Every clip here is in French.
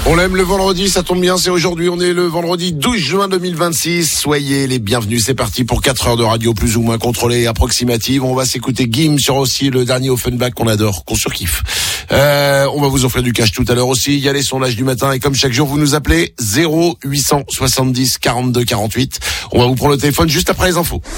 On l'aime le vendredi, ça tombe bien, c'est aujourd'hui, on est le vendredi 12 juin 2026. Soyez les bienvenus, c'est parti pour 4 heures de radio plus ou moins contrôlée et approximative. On va s'écouter Gims sur aussi le dernier Offenbach qu'on adore, qu'on surkiffe. On va vous offrir du cash tout à l'heure aussi. Il y a les sondages du matin et comme chaque jour, vous nous appelez 0870 42 48. On va vous prendre le téléphone juste après les infos.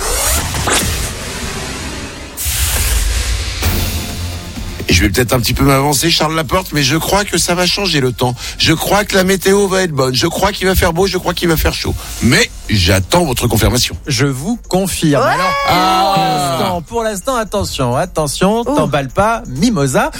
Et je vais peut-être un petit peu m'avancer, Charles Laporte, mais je crois que ça va changer le temps. Je crois que la météo va être bonne. Je crois qu'il va faire beau, je crois qu'il va faire chaud. Mais j'attends votre confirmation. Je vous confirme. Ouais. Alors, pour l'instant, attention, t'emballes pas, mimosa.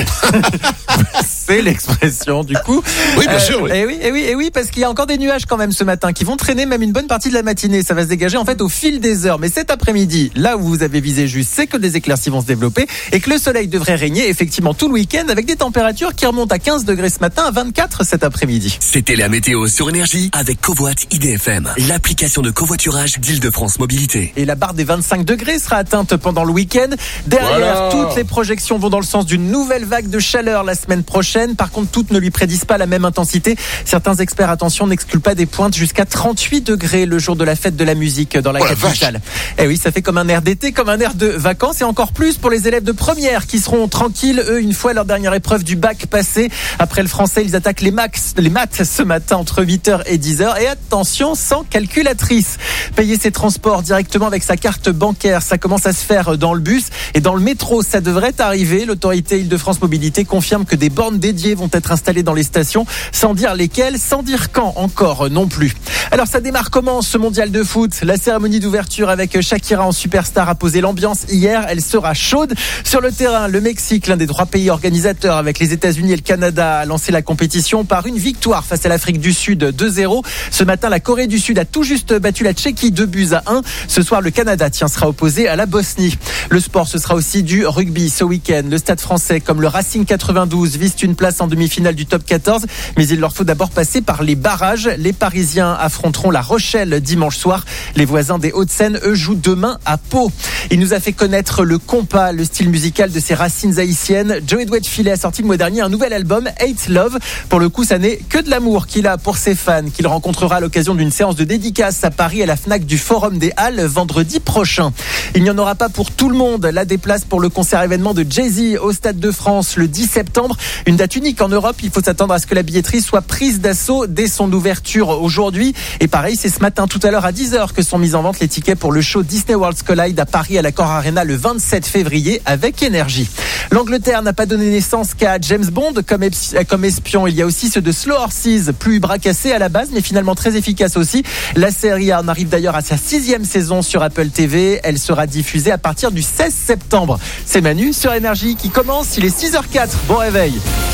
C'est l'expression du coup. Oui, bien sûr. Oui. Et oui, parce qu'il y a encore des nuages quand même ce matin qui vont traîner même une bonne partie de la matinée. Ça va se dégager en fait au fil des heures. Mais cet après-midi, là où vous avez visé juste, c'est que des éclaircies vont se développer et que le soleil devrait régner effectivement tout le week-end avec des températures qui remontent à 15 degrés ce matin, à 24 cet après-midi. C'était la météo sur Énergie avec Covoit IDFM, l'application de covoiturage d'Île-de-France Mobilité. Et la barre des 25 degrés sera atteinte pendant le week-end. Derrière, toutes les projections vont dans le sens d'une nouvelle vague de chaleur la semaine prochaine. Par contre, toutes ne lui prédisent pas la même intensité. Certains experts, attention, n'excluent pas des pointes jusqu'à 38 degrés le jour de la fête de la musique dans la capitale. Et oui, ça fait comme un air d'été, comme un air de vacances et encore plus pour les élèves de première qui seront tranquilles, eux, une fois leur dernière épreuve du bac passée. Après le français, ils attaquent les maths ce matin entre 8h et 10h. Et attention, sans calculatrice. Payer ses transports directement avec sa carte bancaire, ça commence à se faire dans le bus et dans le métro, ça devrait arriver. L'autorité Île-de-France Mobilité confirme que des bornes dédiées vont être installées dans les stations, sans dire lesquelles, sans dire quand encore non plus. Alors ça démarre comment ce mondial de foot? La cérémonie d'ouverture avec Shakira en superstar a posé l'ambiance hier, elle sera chaude. Sur le terrain, le Mexique, l'un des 3 pays organisateurs avec les États-Unis et le Canada, a lancé la compétition par une victoire face à l'Afrique du Sud 2-0. Ce matin, la Corée du Sud a tout juste battu la Tchéquie 2-1. Ce soir, le Canada sera opposé à la Bosnie. Le sport, ce sera aussi du rugby ce week-end. Le Stade français comme le Racing 92 visent une place en demi-finale du top 14, mais il leur faut d'abord passer par les barrages. Les Parisiens affronteront La Rochelle dimanche soir. Les voisins des Hauts-de-Seine, eux, jouent demain à Pau. Il nous a fait connaître le compas, le style musical de ses racines haïtiennes. Joey Dwight-Filet a sorti le mois dernier un nouvel album, Hate Love. Pour le coup, ça n'est que de l'amour qu'il a pour ses fans, qu'il rencontrera à l'occasion d'une séance de dédicace à Paris à la Fnac du Forum des Halles vendredi prochain. Il n'y en aura pas pour tout le monde. Là, des places pour le concert événement de Jay-Z au Stade de France le 10 septembre. Une date unique en Europe. Il faut s'attendre à ce que la billetterie soit prise d'assaut dès son ouverture aujourd'hui. Et pareil, c'est ce matin tout à l'heure à 10h que sont mis en vente les tickets pour le show Disney World's Collide à Paris à l'Accor Arena le 27 février avec Énergie. L'Angleterre n'a pas donné naissance qu'à James Bond comme espion. Il y a aussi ceux de Slow Horses, plus bras cassés à la base, mais finalement très efficaces aussi. La série en arrive d'ailleurs à sa 6e saison sur Apple TV. Elle sera diffusée à partir du 16 septembre. C'est Manu sur Énergie qui commence. Il est 6h04. Bon réveil.